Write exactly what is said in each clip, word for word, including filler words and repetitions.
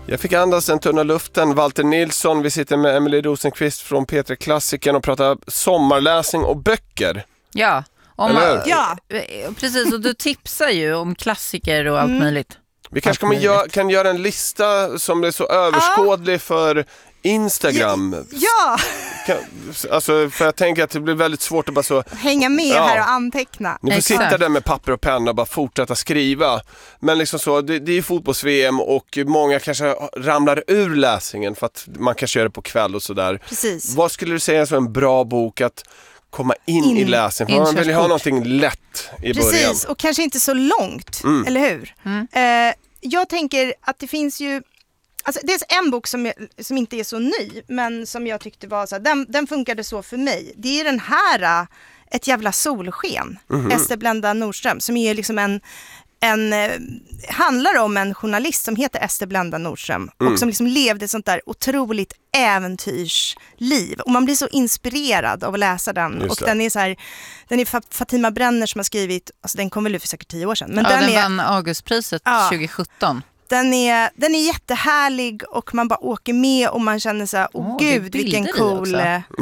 Jag fick andas en tunna luften. Walter Nilsson, vi sitter med Emily Rosenqvist från P tre Klassiken och pratar sommarläsning och böcker. Ja, om man, ja. precis. Och du tipsar ju om klassiker och allt mm. möjligt. Vi kanske kan, gö- kan göra en lista som är så överskådlig ja. för Instagram. Ja. Kan, alltså, för jag tänker att det blir väldigt svårt att bara så... hänga med ja. här och anteckna. Ni får Exakt. sitta där med papper och penna och bara fortsätta skriva. Men liksom så, det, det är fotbolls-V M och många kanske ramlar ur läsningen för att man kanske gör det på kväll och sådär. Precis. Vad skulle du säga som en bra bok att komma in, in i läsningen? För man vill ju ha någonting lätt i Precis, början. Precis, och kanske inte så långt, mm. eller hur? Mm. Eh, jag tänker att det finns ju... Alltså, det är en bok som, jag, som inte är så ny, men som jag tyckte var så här, den, den funkade så för mig. Det är den här, Ett jävla solsken, mm-hmm. Ester Blenda Nordström, som är liksom en, en handlar om en journalist som heter Ester Blenda Nordström mm. och som liksom levde ett sånt där otroligt äventyrsliv. Och man blir så inspirerad av att läsa den. Och den är så här, den är Fatima Brenner som har skrivit, alltså den kom väl ut för säkert tio år sedan. Men ja, den, den är, vann Augustpriset ja, tjugo sjutton. Den är, den är jättehärlig och man bara åker med och man känner så här, åh oh, gud vilken cool...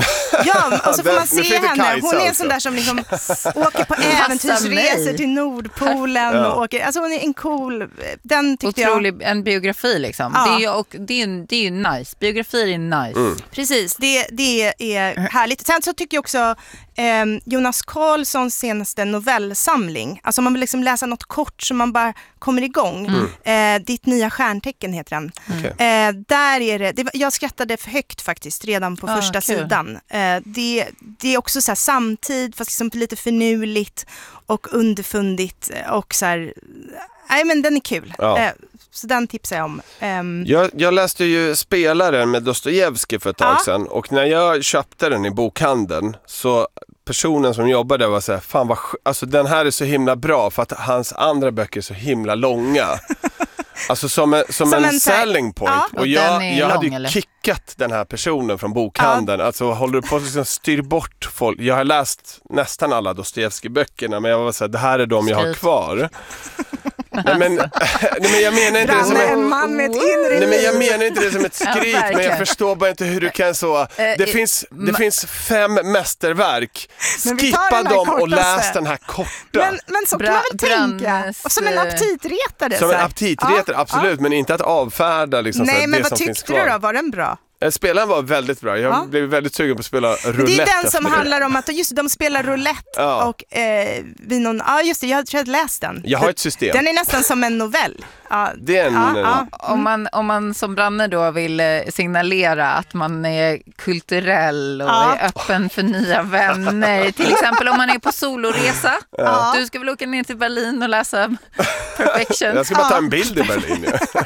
Ja, och så får man se henne. Hon är en sån där som liksom åker på äventyrsresor till Nordpolen ja. och åker, alltså hon är en cool, den tyckte Otrolig, jag. En biografi liksom. Ja. Det är och det är det är ju nice. Biografier är nice. Mm. Precis, det det är härligt. Sen så tycker jag också eh, Jonas Karlssons senaste novellsamling. Alltså man vill liksom läsa något kort så man bara kommer igång. Mm. Eh, Ditt nya stjärntecken heter den. Okay. Eh, där är det, det, jag skrattade för högt faktiskt redan på ah, första kul. sidan. Eh, det, det är också så här samtid fast liksom lite förnuligt och underfundigt och så här, nej men den är kul. Ja. Eh, så den tipsar jag om. Um, jag, jag läste ju Spelaren med Dostojevskij för ett tag ja. sedan och när jag köpte den i bokhandeln så personen som jobbade var så här, fan vad, alltså den här är så himla bra för att hans andra böcker är så himla långa. Alltså som en, som som en, en selling point. Ja. Och, och jag, jag lång, hade ju eller? kickat den här personen från bokhandeln. Ja. Alltså håller du på att liksom styr bort folk. Jag har läst nästan alla Dostojevskij-böckerna men jag var så här, det här är de jag har kvar. Nej, men, nej, men jag menar inte det som en man med ett inre nej, men jag menar inte det som ett skryt ja, men jag förstår bara inte hur du kan så det, uh, finns, det ma- finns fem mästerverk skippa dem och läs den här korta men, men så kan Bra, man väl tänka och som en aptitretare som en aptitretare, ja, absolut ja. Men inte att avfärda liksom, nej så men det vad som tyckte du då, var den bra? Spelaren var väldigt bra. Jag ja. blev väldigt sugen på att spela roulette. Det är den som handlar om att just de spelar roulette ja. och eh, vid någon, ja just det, jag tror jag hade läst den. Jag har ett system. Den är nästan som en novell. Ja. Det är en, ja, ja. Mm. Om, man, om man som Branne då vill signalera att man är kulturell och ja. är öppen för nya vänner. Till exempel om man är på soloresa. Ja. Du ska väl åka ner till Berlin och läsa Perfection. Jag ska bara ta en bild i Berlin. Ja.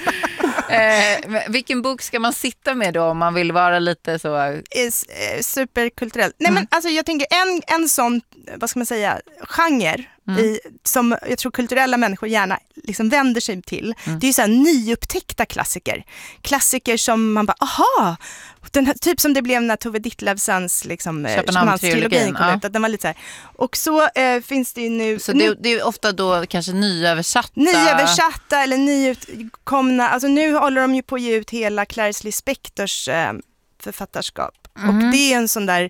eh, vilken bok ska man sitta med då om man vill vara lite så Is, eh, superkulturell. Nej mm. men alltså jag tänker en, en sån, vad ska man säga, genre mm. i, som jag tror kulturella människor gärna liksom vänder sig till. Mm. Det är ju så här nyupptäckta klassiker. Klassiker som man bara, aha, den här, typ som det blev när Tove Ditlevsens liksom, Köpenhamn-trilogin kom ja. ut. Att den var lite så här. Och så eh, finns det ju nu... Så det, det är ofta då kanske nyöversatta? Nyöversatta eller nyutkomna. Alltså nu håller de ju på att ge ut hela Clarice Lispectors eh, författarskap. Mm. Och det är en sån där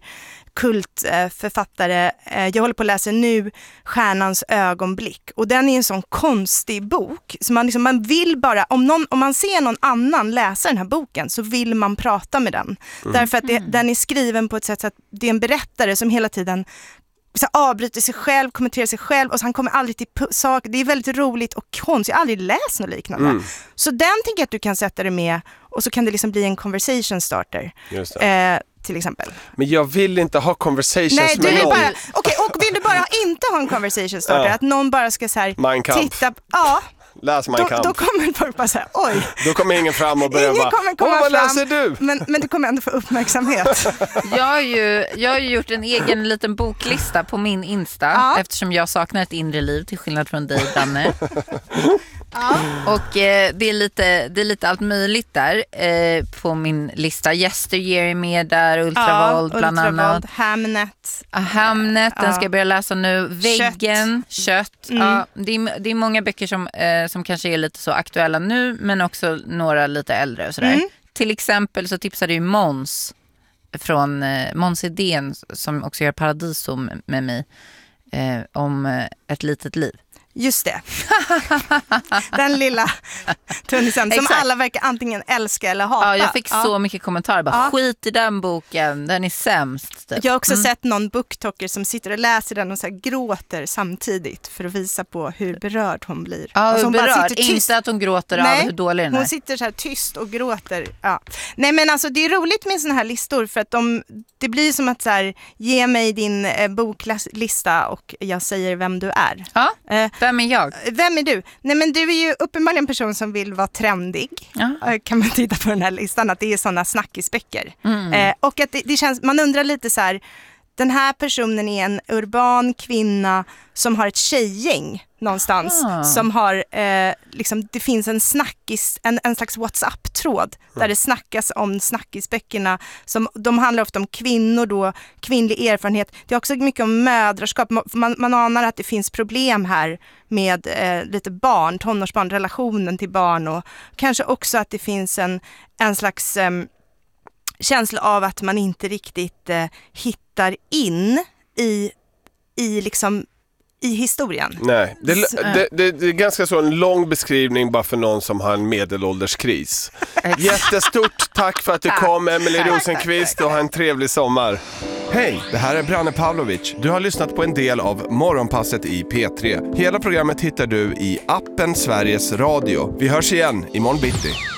kultförfattare. Eh, jag håller på att läsa nu Stjärnans ögonblick. Och den är en sån konstig bok. Så man, liksom, man vill bara, om, någon, om man ser någon annan läsa den här boken så vill man prata med den. Mm. Därför att det, den är skriven på ett sätt så att det är en berättare som hela tiden så avbryter sig själv, kommenterar sig själv och så han kommer aldrig till p- sak. Det är väldigt roligt och konstigt. Jag har aldrig läst något liknande. Mm. Så den tänker jag att du kan sätta dig med och så kan det liksom bli en conversation starter. Just det. Eh, till exempel. Men jag vill inte ha conversations Nej, med någon. Bara, okay, och vill du bara inte ha en conversation starter? Ja. Att någon bara ska så här titta... Ja. Läs Mein då, Kampf. Då kommer folk bara säga, oj. Då kommer ingen fram och börjar ingen bara, åh vad läser du? Men, men du kommer ändå få uppmärksamhet. Jag har ju, jag har ju gjort en egen liten boklista på min Insta. Ja. Eftersom jag saknar ett inre liv till skillnad från dig, Danne. Ja. Och eh, det, är lite, det är lite allt möjligt där eh, på min lista. Yesteryear är med där, Ultravold ja, bland Ultravold, annat. Hamnet. Ah, Hamnet, den ja. ska jag börja läsa nu. Väggen, Kött. Kött. Mm. Ja, det, är, det är många böcker som, eh, som kanske är lite så aktuella nu, men också några lite äldre och sådär. Mm. Till exempel så tipsade ju Måns från eh, Måns Idén som också gör Paradiso med, med mig eh, om eh, ett litet liv. Just det. Den lilla tunnisen som Exakt. alla verkar antingen älska eller hata. Ja, jag fick ja. så mycket kommentarer. Bara, Ja. skit i den boken, den är sämst. Typ. Jag har också Mm. sett någon booktalker som sitter och läser den och så här gråter samtidigt för att visa på hur berörd hon blir. Ja, Alltså hon hon bara berörd. sitter tyst. Inte att hon gråter Nej, av hur dålig den är. Hon sitter så här tyst och gråter. Ja. Nej men alltså det är roligt med såna här listor för att de, det blir som att så här, ge mig din eh, boklista och jag säger vem du är. Ja, Eh, vem är jag? Vem är du? Nej men du är ju uppenbarligen en person som vill vara trendig. Ja. Eh, Kan man titta på den här listan att det är sådana snackisböcker. Mm. Eh, och att det, det känns, man undrar lite så här, den här personen är en urban kvinna som har ett tjejgäng någonstans. Ah. Som har, eh, liksom, det finns en snackis, en, en slags WhatsApp-tråd där Mm. det snackas om snackisböckerna. Som, de handlar ofta om kvinnor då, kvinnlig erfarenhet. Det är också mycket om mödraskap. Man, man anar att det finns problem här med eh, lite barn, tonårsbarn, relationen till barn och kanske också att det finns en, en slags eh, känsla av att man inte riktigt eh, hittar in i, i liksom i historien. Nej, det, Så- det, det, det är ganska så en lång beskrivning bara för någon som har en medelålderskris. Jättestort tack för att du kom, Emelie Rosenqvist, och ha en trevlig sommar. Hej, det här är Branne Pavlovic. Du har lyssnat på en del av Morgonpasset i P tre. Hela programmet hittar du i appen Sveriges Radio. Vi hörs igen imorgon bitti.